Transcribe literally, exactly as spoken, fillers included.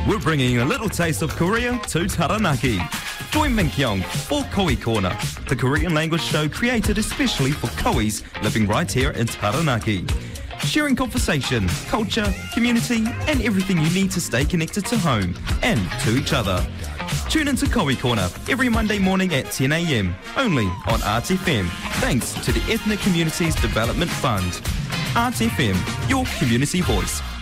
We're bringing a little taste of Korea to Taranaki. Join Minkyong for Koe Corner, the Korean language show created especially for Koeis living right here in Taranaki. Sharing conversation, culture, community, and everything you need to stay connected to home and to each other. Tune into Koe Corner every Monday morning at ten a m, only on R T F M, thanks to the Ethnic Communities Development Fund. R T F M, your community voice.